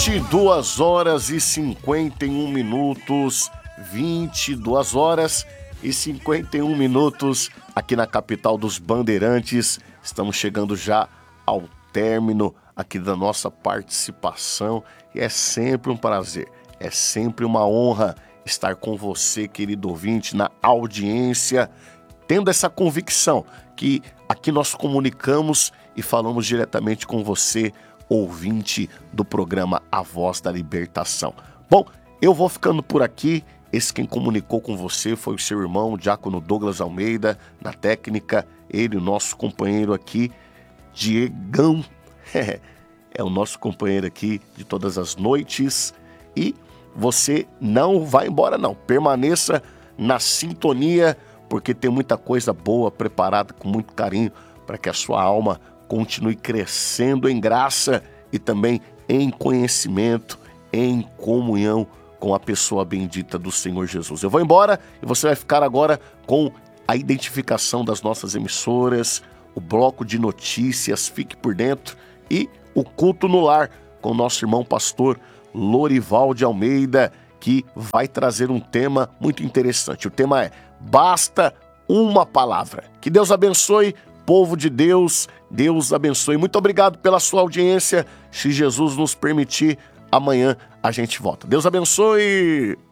22 horas e 51 minutos, 22 horas e 51 minutos aqui na capital dos Bandeirantes. Estamos chegando já ao término aqui da nossa participação e é sempre um prazer, é sempre uma honra estar com você, querido ouvinte, na audiência, tendo essa convicção que aqui nós comunicamos e falamos diretamente com você, ouvinte do programa A Voz da Libertação. Bom, eu vou ficando por aqui. Esse quem comunicou com você foi o seu irmão, o diácono Douglas Almeida, na técnica. Ele, o nosso companheiro aqui, Diegão, é o nosso companheiro aqui de todas as noites. E você não vai embora não, permaneça na sintonia, porque tem muita coisa boa preparada com muito carinho para que a sua alma continue crescendo em graça e também em conhecimento, em comunhão com a pessoa bendita do Senhor Jesus. Eu vou embora e você vai ficar agora com a identificação das nossas emissoras, o bloco de notícias, fique por dentro, e o culto no lar com o nosso irmão pastor Lorival de Almeida, que vai trazer um tema muito interessante. O tema é Basta uma Palavra. Que Deus abençoe, povo de Deus, Deus abençoe. Muito obrigado pela sua audiência. Se Jesus nos permitir, amanhã a gente volta. Deus abençoe!